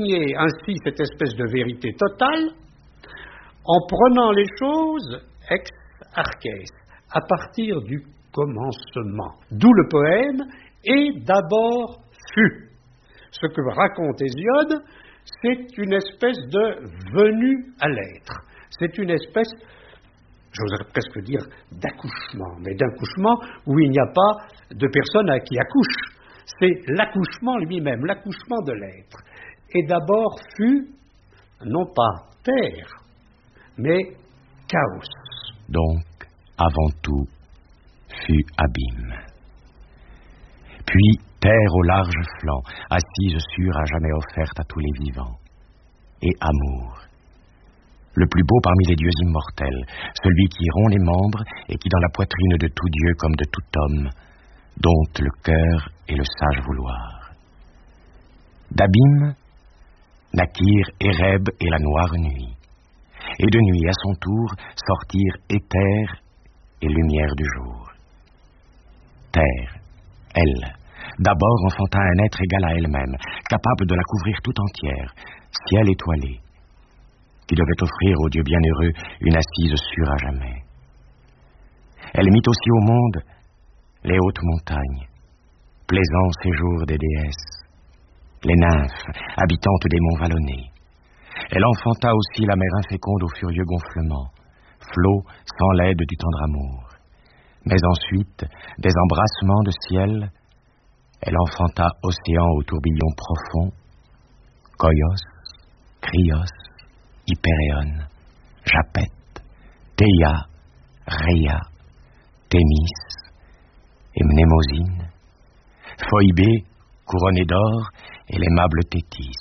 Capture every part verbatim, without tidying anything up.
désigner ainsi cette espèce de vérité totale en prenant les choses ex arches, à partir du commencement. D'où le poème « Et d'abord fut ». Ce que raconte Hésiode, c'est une espèce de venue à l'être. C'est une espèce, j'oserais presque dire, d'accouchement, mais d'accouchement où il n'y a pas de personne à qui accouche. C'est l'accouchement lui-même, l'accouchement de l'être. Et d'abord fut, non pas terre, mais chaos. Donc, avant tout, fut abîme. Puis, terre au large flanc, assise sûre à jamais offerte à tous les vivants. Et amour, le plus beau parmi les dieux immortels, celui qui rompt les membres et qui dans la poitrine de tout dieu comme de tout homme, dompte le cœur et le sage vouloir. D'abîme naquirent Éreb et la noire nuit, et de nuit à son tour sortirent éther et lumière du jour. Terre, elle, d'abord enfanta un être égal à elle-même, capable de la couvrir tout entière, ciel étoilé, qui devait offrir au Dieu bienheureux une assise sûre à jamais. Elle mit aussi au monde les hautes montagnes, plaisant séjour des déesses, les nymphes, habitantes des monts vallonnés. Elle enfanta aussi la mer inféconde au furieux gonflement, flot sans l'aide du tendre amour. Mais ensuite, des embrassements de ciel, elle enfanta océan au tourbillon profond, Koios, Krios, Hypérion, Japet, Théia, Rhéa, Thémis et Mnémosyne, Phoibé, couronnée d'or, et l'aimable Thétis.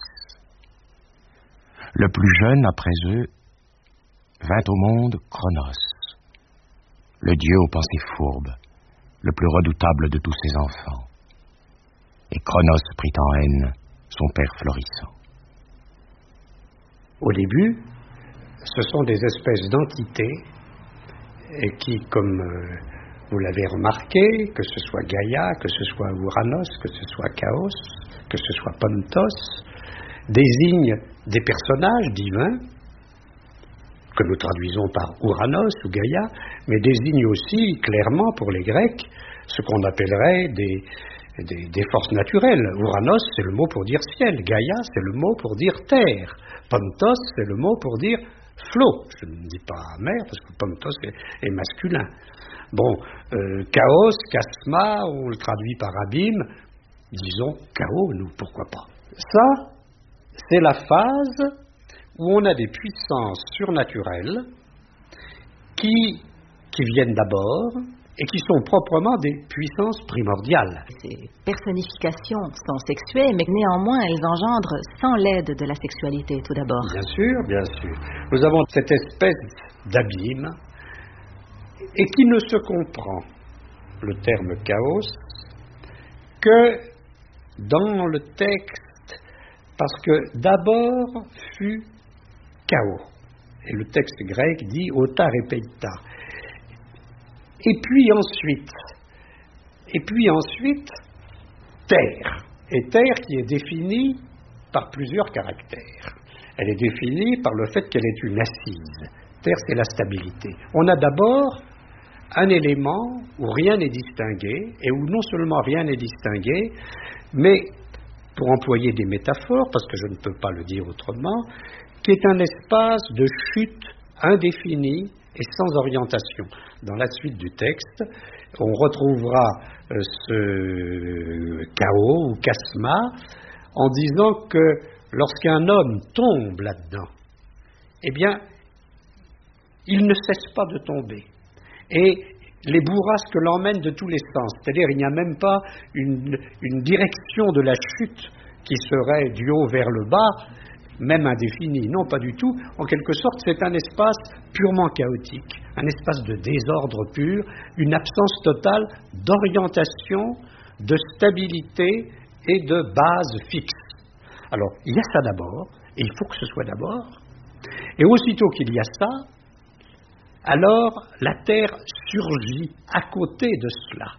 Le plus jeune après eux vint au monde Cronos, le dieu aux pensées fourbes, le plus redoutable de tous ses enfants. Et Cronos prit en haine son père florissant. Au début, ce sont des espèces d'entités et qui, comme euh, vous l'avez remarqué, que ce soit Gaïa, que ce soit Ouranos, que ce soit Chaos, que ce soit Pontos, désignent des personnages divins, que nous traduisons par Ouranos ou Gaïa, mais désignent aussi clairement pour les Grecs ce qu'on appellerait des, des, des forces naturelles. Ouranos, c'est le mot pour dire ciel. Gaïa, c'est le mot pour dire terre. Pontos, c'est le mot pour dire flot. Je ne dis pas mer, parce que Pontos est, est masculin. Bon, euh, chaos, chasma, on le traduit par abîme, disons chaos, nous, pourquoi pas. Ça, c'est la phase où on a des puissances surnaturelles qui, qui viennent d'abord et qui sont proprement des puissances primordiales. Ces personnifications sont sexuées, mais néanmoins elles engendrent sans l'aide de la sexualité tout d'abord. Bien sûr, bien sûr. Nous avons cette espèce d'abîme et qui ne se comprend, le terme chaos, que dans le texte, parce que d'abord fut chaos. Et le texte grec dit ota repeita. Et puis ensuite, et puis ensuite, terre. Et terre qui est définie par plusieurs caractères. Elle est définie par le fait qu'elle est une assise. Terre, c'est la stabilité. On a d'abord un élément où rien n'est distingué, et où non seulement rien n'est distingué, mais, pour employer des métaphores, parce que je ne peux pas le dire autrement, qui est un espace de chute indéfinie et sans orientation. Dans la suite du texte, on retrouvera euh, ce chaos ou chasma en disant que lorsqu'un homme tombe là-dedans, eh bien, il ne cesse pas de tomber. Et les bourrasques l'emmènent de tous les sens. C'est-à-dire, il n'y a même pas une, une direction de la chute qui serait du haut vers le bas, même indéfinie. Non, pas du tout. En quelque sorte, c'est un espace purement chaotique, un espace de désordre pur, une absence totale d'orientation, de stabilité et de base fixe. Alors, il y a ça d'abord, et il faut que ce soit d'abord. Et aussitôt qu'il y a ça, alors la terre surgit à côté de cela,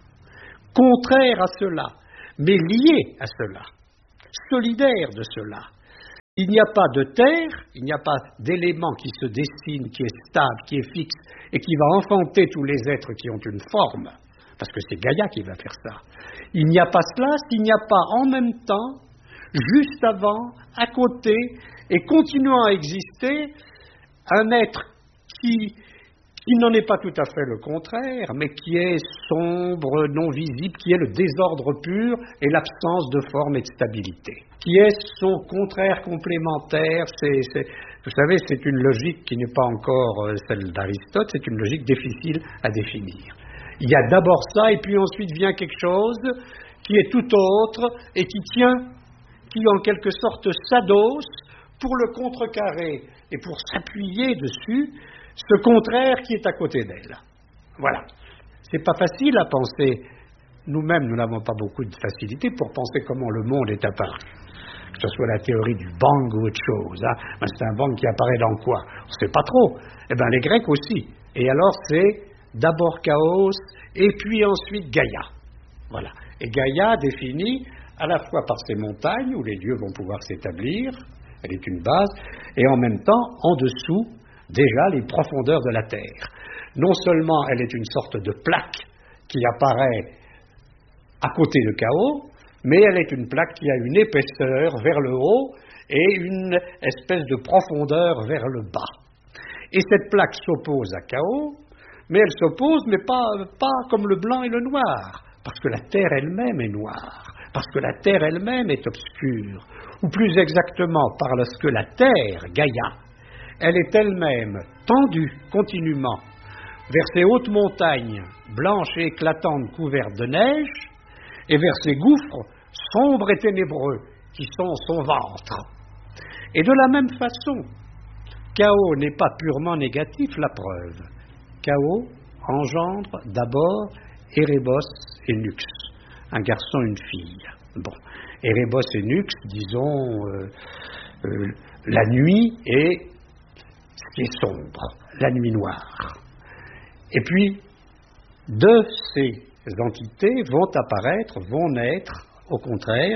contraire à cela, mais liée à cela, solidaire de cela. Il n'y a pas de terre, il n'y a pas d'élément qui se dessine, qui est stable, qui est fixe, et qui va enfanter tous les êtres qui ont une forme, parce que c'est Gaïa qui va faire ça. Il n'y a pas cela s'il n'y a pas en même temps, juste avant, à côté, et continuant à exister, un être qui, qui n'en est pas tout à fait le contraire, mais qui est sombre, non visible, qui est le désordre pur et l'absence de forme et de stabilité, qui est son contraire complémentaire. C'est, c'est, vous savez, c'est une logique qui n'est pas encore celle d'Aristote, c'est une logique difficile à définir. Il y a d'abord ça, et puis ensuite vient quelque chose qui est tout autre et qui tient, qui en quelque sorte s'adosse pour le contrecarrer et pour s'appuyer dessus, ce contraire qui est à côté d'elle. Voilà. C'est pas facile à penser. Nous-mêmes, nous n'avons pas beaucoup de facilité pour penser comment le monde est apparu. Que ce soit la théorie du bang ou autre chose. Hein. Ben, c'est un bang qui apparaît dans quoi? On ne sait pas trop. Eh bien, les Grecs aussi. Et alors, c'est d'abord Chaos, et puis ensuite Gaïa. Voilà. Et Gaïa définie à la fois par ces montagnes où les dieux vont pouvoir s'établir, elle est une base, et en même temps, en dessous, déjà les profondeurs de la Terre. Non seulement elle est une sorte de plaque qui apparaît à côté de Chaos, mais elle est une plaque qui a une épaisseur vers le haut et une espèce de profondeur vers le bas. Et cette plaque s'oppose à Chaos, mais elle s'oppose, mais pas, pas comme le blanc et le noir, parce que la Terre elle-même est noire, parce que la Terre elle-même est obscure, ou plus exactement parce que la Terre, Gaïa, elle est elle-même tendue continuellement vers ces hautes montagnes blanches et éclatantes couvertes de neige et vers ces gouffres sombres et ténébreux qui sont son ventre. Et de la même façon, Chaos n'est pas purement négatif, la preuve. Chaos engendre d'abord Érébos et Nyx, un garçon et une fille. Bon, Érébos et Nyx, disons, euh, euh, la nuit et ce qui est sombre, la nuit noire. Et puis, de ces entités vont apparaître, vont naître, au contraire,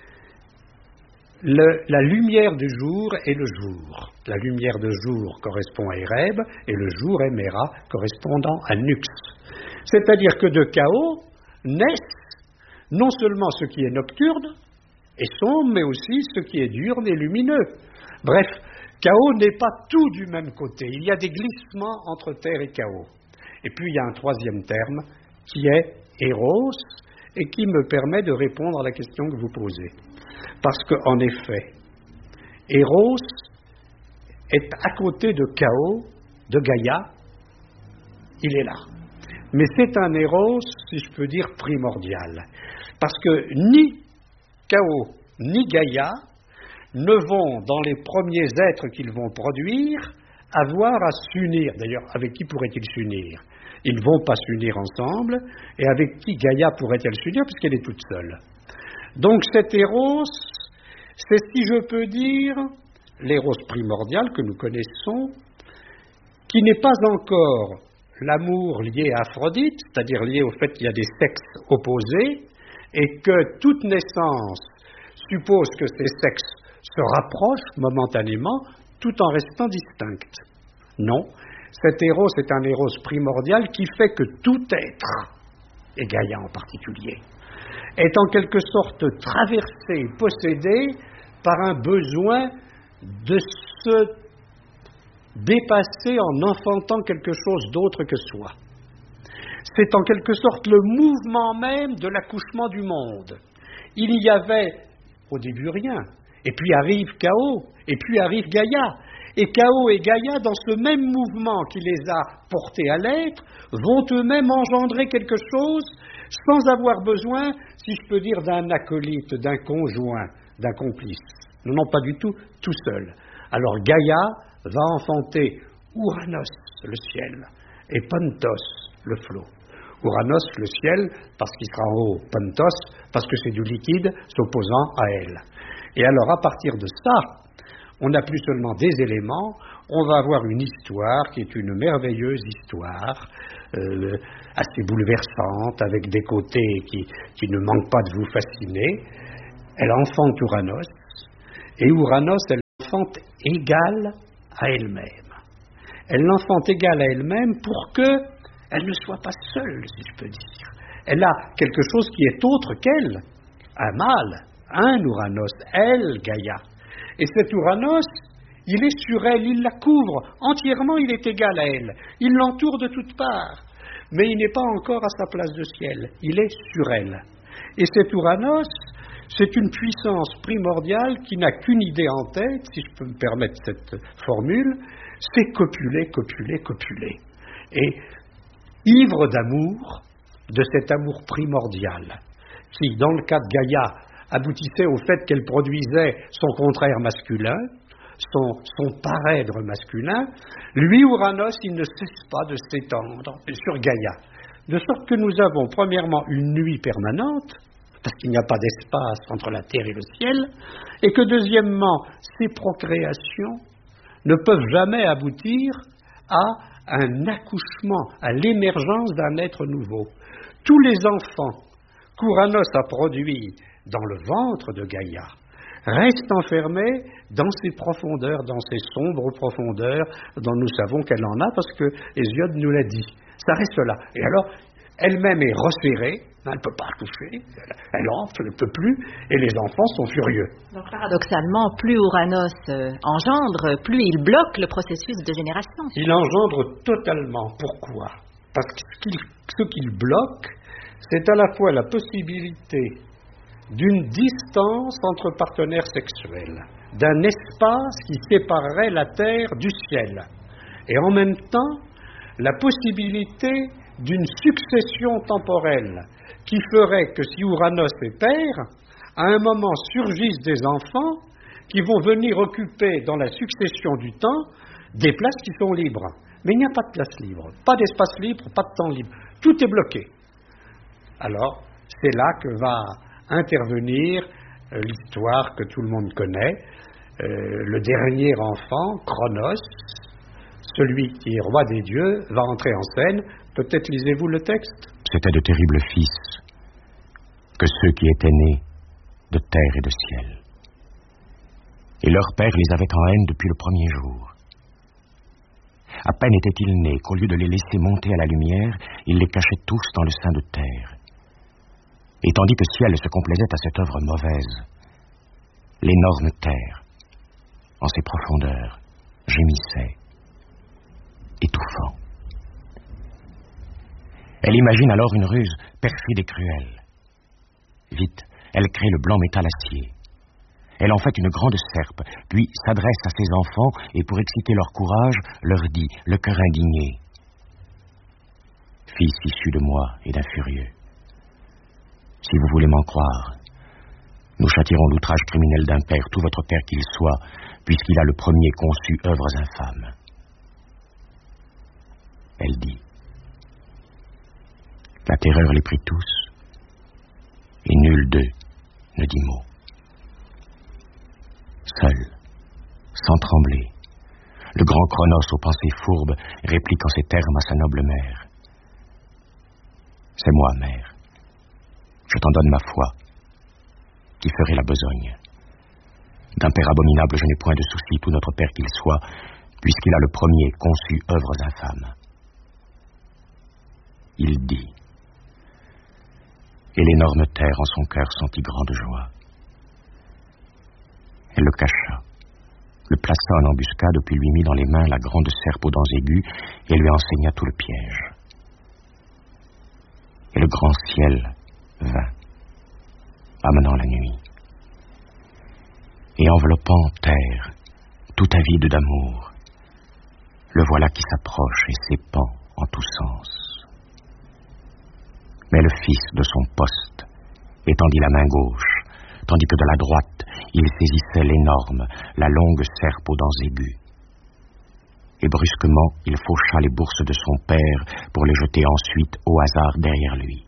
le, la lumière du jour et le jour. La lumière de jour correspond à Éreb, et le jour est Méra, correspondant à Nyx. C'est-à-dire que de Chaos naissent non seulement ce qui est nocturne et sombre, mais aussi ce qui est diurne et lumineux. Bref, Chaos n'est pas tout du même côté. Il y a des glissements entre terre et Chaos. Et puis il y a un troisième terme qui est Éros et qui me permet de répondre à la question que vous posez. Parce qu'en effet, Éros est à côté de Chaos, de Gaïa, il est là. Mais c'est un Éros, si je peux dire, primordial. Parce que ni Chaos ni Gaïa ne vont, dans les premiers êtres qu'ils vont produire, avoir à s'unir. D'ailleurs, avec qui pourraient-ils s'unir? Ils ne vont pas s'unir ensemble, et avec qui Gaïa pourrait-elle s'unir, puisqu'elle est toute seule. Donc cet Éros, c'est, si je peux dire, l'Éros primordial que nous connaissons, qui n'est pas encore l'amour lié à Aphrodite, c'est-à-dire lié au fait qu'il y a des sexes opposés, et que toute naissance suppose que ces sexes se rapprochent momentanément, tout en restant distincts. Non, cet Éros est un Éros primordial qui fait que tout être, et Gaïa en particulier, est en quelque sorte traversé, possédé par un besoin de se dépasser en enfantant quelque chose d'autre que soi. C'est en quelque sorte le mouvement même de l'accouchement du monde. Il y avait au début rien, et puis arrive Chaos, et puis arrive Gaïa. Et Chaos et Gaïa, dans ce même mouvement qui les a portés à l'être, vont eux-mêmes engendrer quelque chose sans avoir besoin, si je peux dire, d'un acolyte, d'un conjoint, d'un complice. Non, non, pas du tout, tout seul. Alors Gaïa va enfanter Ouranos, le ciel, et Pontos, le flot. Ouranos, le ciel, parce qu'il sera en haut, Pontos, parce que c'est du liquide s'opposant à elle. Et alors, à partir de ça, on n'a plus seulement des éléments, on va avoir une histoire qui est une merveilleuse histoire, euh, assez bouleversante, avec des côtés qui, qui ne manquent pas de vous fasciner. Elle enfante Ouranos, et Ouranos, elle l'enfante égale à elle-même. Elle l'enfante égale à elle-même pour qu'elle ne soit pas seule, si je peux dire. Elle a quelque chose qui est autre qu'elle, un mâle, un Ouranos, elle, Gaïa. Et cet Ouranos, il est sur elle, il la couvre entièrement, il est égal à elle. Il l'entoure de toutes parts, mais il n'est pas encore à sa place de ciel, il est sur elle. Et cet Ouranos, c'est une puissance primordiale qui n'a qu'une idée en tête, si je peux me permettre cette formule, c'est copuler, copuler, copuler. Et ivre d'amour, de cet amour primordial, qui, dans le cas de Gaïa, aboutissait au fait qu'elle produisait son contraire masculin, son, son parèdre masculin, lui, Ouranos, il ne cesse pas de s'étendre sur Gaïa. De sorte que nous avons, premièrement, une nuit permanente, parce qu'il n'y a pas d'espace entre la terre et le ciel, et que, deuxièmement, ces procréations ne peuvent jamais aboutir à un accouchement, à l'émergence d'un être nouveau. Tous les enfants qu'Ouranos a produits dans le ventre de Gaïa restent enfermés dans ces profondeurs, dans ces sombres profondeurs dont nous savons qu'elle en a, parce que Hésiode nous l'a dit. Ça reste là. Et alors, elle-même est resserrée, elle ne peut pas toucher, elle enfle, elle ne peut plus, et les enfants sont furieux. Donc paradoxalement, plus Ouranos euh, engendre, plus il bloque le processus de génération. Il engendre totalement. Pourquoi? Parce que ce qu'il, ce qu'il bloque, c'est à la fois la possibilité d'une distance entre partenaires sexuels, d'un espace qui séparerait la terre du ciel, et en même temps la possibilité d'une succession temporelle qui ferait que si Ouranos est père, à un moment surgissent des enfants qui vont venir occuper dans la succession du temps des places qui sont libres. Mais il n'y a pas de place libre, pas d'espace libre, pas de temps libre. Tout est bloqué. Alors, c'est là que va intervenir euh, l'histoire que tout le monde connaît. Euh, le dernier enfant, Cronos, celui qui est roi des dieux, va entrer en scène. Peut-être lisez-vous le texte. C'étaient de terribles fils que ceux qui étaient nés de terre et de ciel. Et leur père les avait en haine depuis le premier jour. À peine étaient-ils nés qu'au lieu de les laisser monter à la lumière, il les cachait tous dans le sein de terre. Et tandis que ciel se complaisait à cette œuvre mauvaise, l'énorme terre, en ses profondeurs, gémissait, étouffant. Elle imagine alors une ruse perfide et cruelle. Vite, elle crée le blanc métal acier. Elle en fait une grande serpe, puis s'adresse à ses enfants et pour exciter leur courage, leur dit, le cœur indigné: Fils issus de moi et d'un furieux, si vous voulez m'en croire, nous châtierons l'outrage criminel d'un père, tout votre père qu'il soit, puisqu'il a le premier conçu œuvres infâmes. Elle dit. La terreur les prit tous, et nul d'eux ne dit mot. Seul, sans trembler, le grand Cronos aux pensées fourbes réplique en ces termes à sa noble mère. C'est moi, mère. Je t'en donne ma foi, qui ferait la besogne. D'un père abominable, je n'ai point de souci, tout notre père qu'il soit, puisqu'il a le premier conçu œuvres infâmes. Il dit, et l'énorme terre en son cœur sentit grande joie. Elle le cacha, le plaça en embuscade, puis lui mit dans les mains la grande serpe aux dents aiguës et lui enseigna tout le piège. Et le grand ciel vint, amenant la nuit. Et enveloppant terre, tout avide d'amour, le voilà qui s'approche et s'épand en tous sens. Mais le fils de son poste étendit la main gauche, tandis que de la droite, il saisissait l'énorme, la longue serpe aux dents aiguës. Et brusquement, il faucha les bourses de son père pour les jeter ensuite au hasard derrière lui.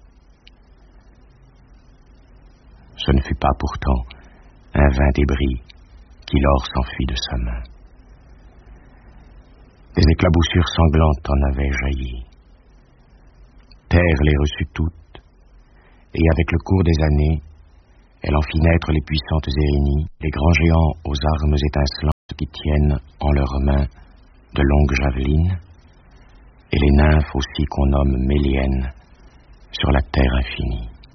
Ce ne fut pas pourtant un vain débris qui lors s'enfuit de sa main. Des éclaboussures sanglantes en avaient jailli. Terre les reçut toutes, et avec le cours des années, elle en fit naître les puissantes Érénies, les grands géants aux armes étincelantes qui tiennent en leurs mains de longues javelines, et les nymphes aussi qu'on nomme méliennes sur la terre infinie.